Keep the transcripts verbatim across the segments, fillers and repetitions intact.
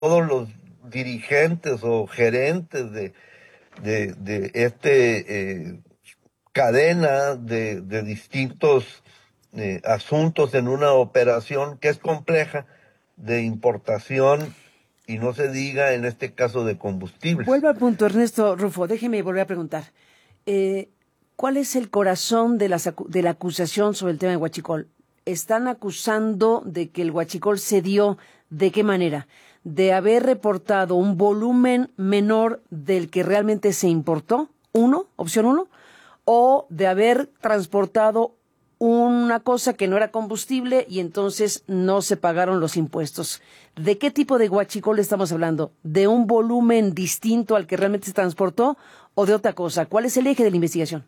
todos los dirigentes o gerentes de, de, de este eh, cadena de, de distintos eh, asuntos en una operación que es compleja de importación y no se diga en este caso de combustibles. Vuelvo al punto, Ernesto Rufo, déjeme volver a preguntar. Eh, ¿Cuál es el corazón de la, de la acusación sobre el tema de Huachicol? ¿Están acusando de que el Huachicol se dio de qué manera? ¿De haber reportado un volumen menor del que realmente se importó? Uno, opción uno. ¿O de haber transportado una cosa que no era combustible y entonces no se pagaron los impuestos? ¿De qué tipo de huachicol estamos hablando? ¿De un volumen distinto al que realmente se transportó o de otra cosa? ¿Cuál es el eje de la investigación?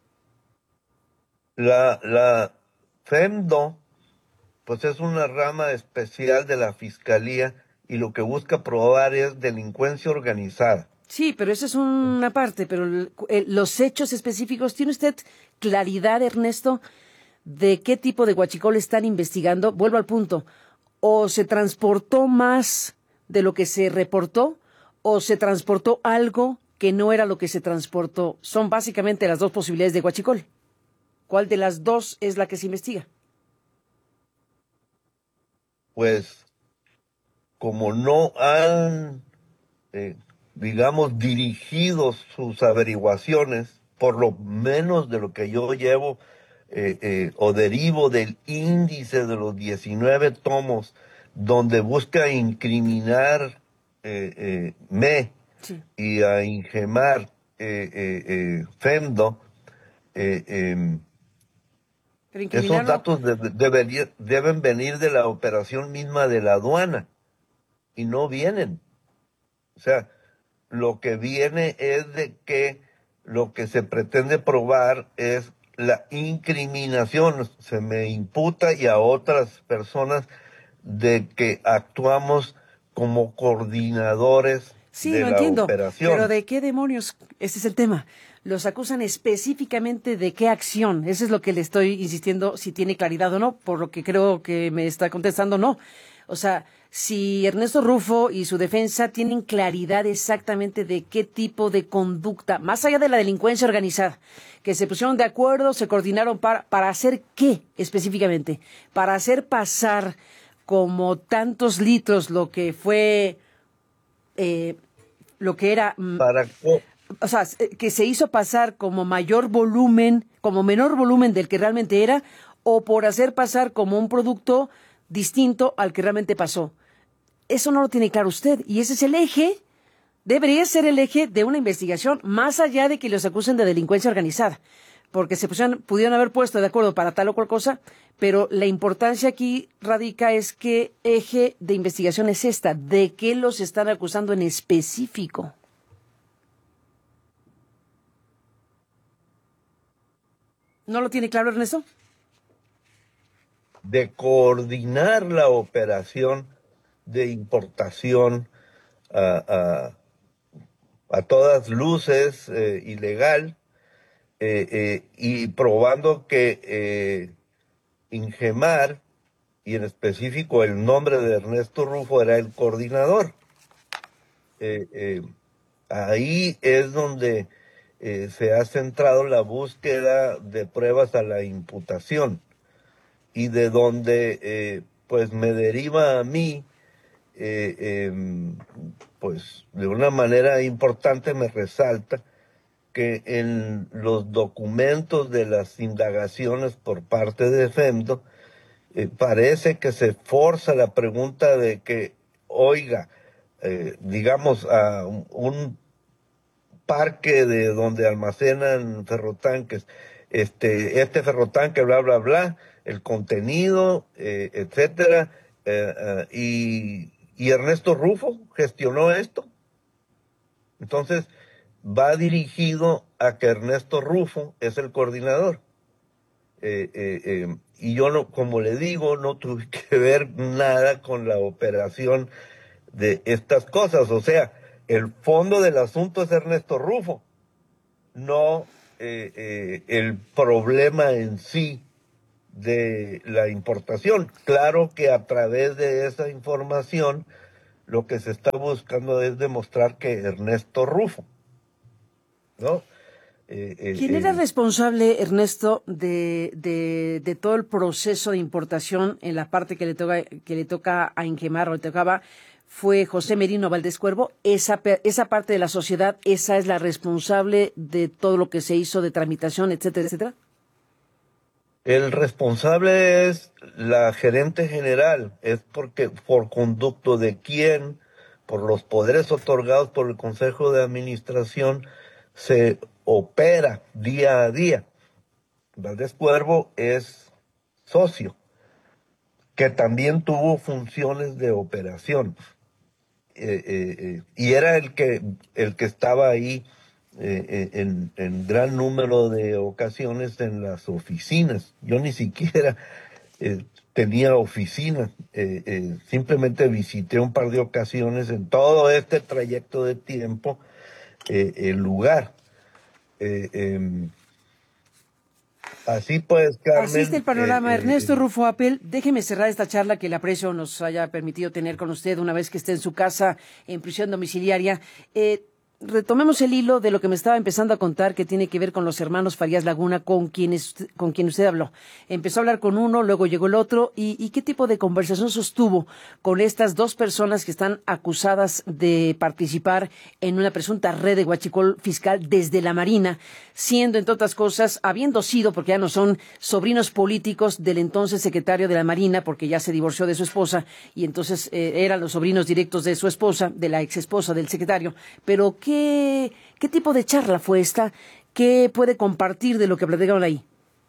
La, la FEMDO, pues es una rama especial de la Fiscalía y lo que busca probar es delincuencia organizada. Sí, pero esa es una parte, pero el, el, los hechos específicos, ¿tiene usted claridad, Ernesto, de qué tipo de huachicol están investigando? Vuelvo al punto. ¿O se transportó más de lo que se reportó o se transportó algo que no era lo que se transportó? Son básicamente las dos posibilidades de huachicol. ¿Cuál de las dos es la que se investiga? Pues como no han, eh, digamos, dirigido sus averiguaciones, por lo menos de lo que yo llevo eh, eh, o derivo del índice de los diecinueve tomos, donde busca incriminar eh, eh, me Sí. y a Ingemar eh, eh, eh, FEMDO, eh, eh, Pero esos incriminarlo. datos de- debería- deben venir de la operación misma de la aduana y no vienen. O sea, lo que viene es de que lo que se pretende probar es la incriminación. Se me imputa y a otras personas de que actuamos como coordinadores Sí, de lo la entiendo, pero operación. ¿de qué demonios? Ese es el tema. Los acusan específicamente de qué acción. Eso es lo que le estoy insistiendo, si tiene claridad o no, por lo que creo que me está contestando no. O sea, si Ernesto Rufo y su defensa tienen claridad exactamente de qué tipo de conducta, más allá de la delincuencia organizada, que se pusieron de acuerdo, se coordinaron para, para hacer qué específicamente, para hacer pasar como tantos litros lo que fue eh, lo que era, mm, Para, co- o sea, que se hizo pasar como mayor volumen, como menor volumen del que realmente era, o por hacer pasar como un producto distinto al que realmente pasó. Eso no lo tiene claro usted, y ese es el eje, debería ser el eje de una investigación, más allá de que los acusen de delincuencia organizada, porque se pusieron, pudieron haber puesto de acuerdo para tal o cual cosa, pero la importancia aquí radica es qué eje de investigación es esta, de qué los están acusando en específico. ¿No lo tiene claro, Ernesto? de coordinar la operación de importación a, a, a todas luces eh, ilegal eh, eh, y probando que eh, Ingemar, y en específico el nombre de Ernesto Rufo, era el coordinador. Eh, eh, ahí es donde eh, se ha centrado la búsqueda de pruebas a la imputación y de donde eh, pues me deriva a mí, eh, eh, pues de una manera importante me resalta que en los documentos de las indagaciones por parte de FEMDO, eh, parece que se forza la pregunta de que, oiga, eh, digamos, a un, un parque de donde almacenan ferrotanques, este, este ferrotanque, bla, bla, bla, el contenido, eh, etcétera, eh, eh, y, y Ernesto Rufo gestionó esto. Entonces, va dirigido a que Ernesto Rufo es el coordinador. Eh, eh, eh, y yo, no, como le digo, no tuve que ver nada con la operación de estas cosas. O sea, el fondo del asunto es Ernesto Rufo, no eh, eh, el problema en sí de la importación. Claro que a través de esa información lo que se está buscando es demostrar que Ernesto Rufo, ¿no? Eh, eh, ¿Quién era eh, responsable, Ernesto, de, de, de todo el proceso de importación en la parte que le toca, que le toca a Ingemar o le tocaba? Fue José Merino Valdés Cuervo. Esa, esa parte de la sociedad, esa es la responsable de todo lo que se hizo de tramitación, etcétera, etcétera. El responsable es la gerente general, es porque por conducto de quién, por los poderes otorgados por el Consejo de Administración, se opera día a día. Valdés Cuervo es socio, que también tuvo funciones de operación. Eh, eh, eh, y era el que, el que estaba ahí eh, en, en gran número de ocasiones en las oficinas. Yo ni siquiera eh, tenía oficina, eh, eh, simplemente visité un par de ocasiones en todo este trayecto de tiempo eh, el lugar. Eh, eh, Así pues, Carmen. Así está el panorama. Eh, Ernesto eh, Rufo Apel, déjeme cerrar esta charla que el aprecio nos haya permitido tener con usted una vez que esté en su casa en prisión domiciliaria. Eh, retomemos el hilo de lo que me estaba empezando a contar, que tiene que ver con los hermanos Farías Laguna, con quienes, con quien usted habló. Empezó a hablar con uno, luego llegó el otro, y, y qué tipo de conversación sostuvo con estas dos personas que están acusadas de participar en una presunta red de huachicol fiscal desde la Marina, siendo, entre otras cosas, habiendo sido, porque ya no son sobrinos políticos del entonces secretario de la Marina, porque ya se divorció de su esposa, y entonces eh, eran los sobrinos directos de su esposa, de la ex esposa del secretario. Pero qué ¿Qué, ¿Qué tipo de charla fue esta? ¿Qué puede compartir de lo que platicaron ahí?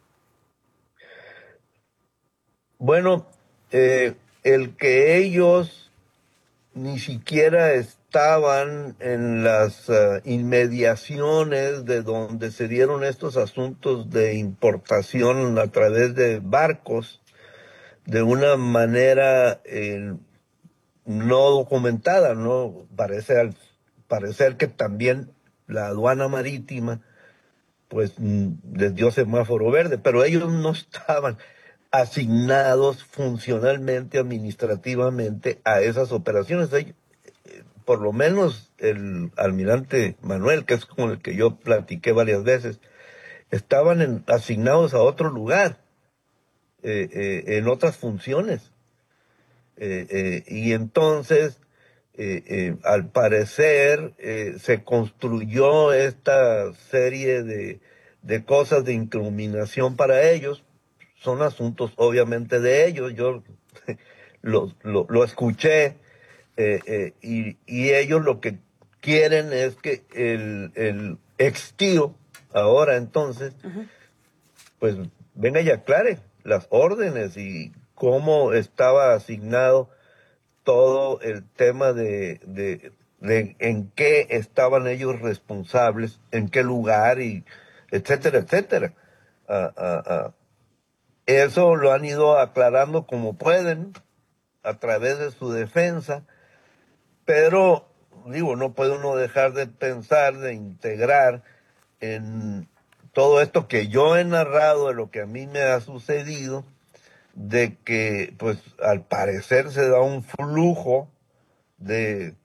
Bueno, eh, el que ellos ni siquiera estaban en las uh, inmediaciones de donde se dieron estos asuntos de importación a través de barcos de una manera eh, no documentada, ¿no? Parece al parecer que también la aduana marítima pues les dio semáforo verde, pero ellos no estaban asignados funcionalmente, administrativamente a esas operaciones. Ellos, por lo menos el almirante Manuel, que es con el que yo platiqué varias veces, estaban en, asignados a otro lugar, eh, eh, en otras funciones. Eh, eh, y entonces, eh, eh, al parecer, eh, se construyó esta serie de, de cosas de incriminación para ellos. Son asuntos obviamente de ellos. Yo lo, lo, lo escuché eh, eh, y, y ellos lo que quieren es que el, el ex tío, ahora entonces, uh-huh. pues venga y aclare las órdenes y cómo estaba asignado todo el tema de, de, de en qué estaban ellos responsables, en qué lugar, y etcétera, etcétera. Uh, uh, uh. Eso lo han ido aclarando como pueden, a través de su defensa, pero, digo, no puede uno dejar de pensar, de integrar en todo esto que yo he narrado de lo que a mí me ha sucedido, de que, pues, al parecer se da un flujo de,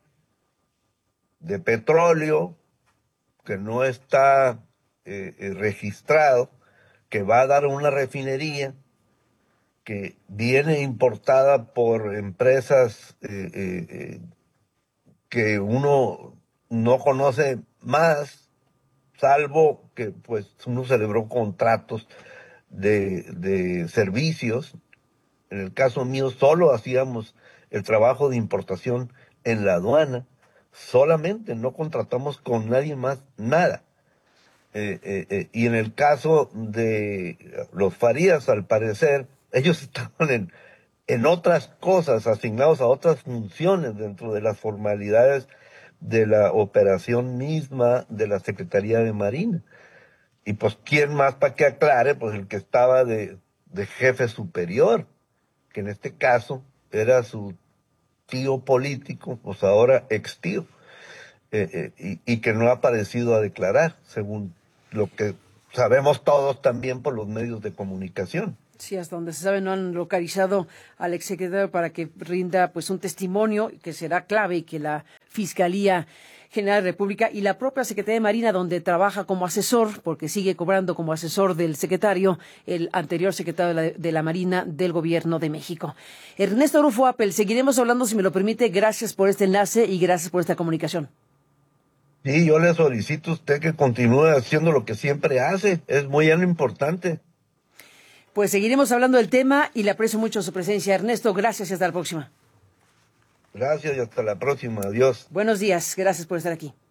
de petróleo que no está eh, eh, registrado, que va a dar una refinería que viene importada por empresas eh, eh, eh, que uno no conoce más, salvo que pues uno celebró contratos de, de servicios. En el caso mío solo hacíamos el trabajo de importación en la aduana, solamente, no contratamos con nadie más nada. Eh, eh, eh, y en el caso de los Farías, al parecer, ellos estaban en, en otras cosas, asignados a otras funciones dentro de las formalidades de la operación misma de la Secretaría de Marina. Y pues, ¿quién más para que aclare? Pues el que estaba de, de jefe superior, que en este caso era su tío político, pues ahora ex tío, eh, eh, y, y que no ha aparecido a declarar, según lo que sabemos todos también por los medios de comunicación. Sí, hasta donde se sabe no han localizado al exsecretario para que rinda pues un testimonio que será clave y que la Fiscalía General de la República y la propia Secretaría de Marina, donde trabaja como asesor, porque sigue cobrando como asesor del secretario, el anterior secretario de la, de la Marina del Gobierno de México. Ernesto Rufo Appel, seguiremos hablando si me lo permite. Gracias por este enlace y gracias por esta comunicación. Sí, yo le solicito a usted que continúe haciendo lo que siempre hace. Es muy importante. Pues seguiremos hablando del tema y le aprecio mucho su presencia. Ernesto, gracias y hasta la próxima. Gracias y hasta la próxima. Adiós. Buenos días, gracias por estar aquí.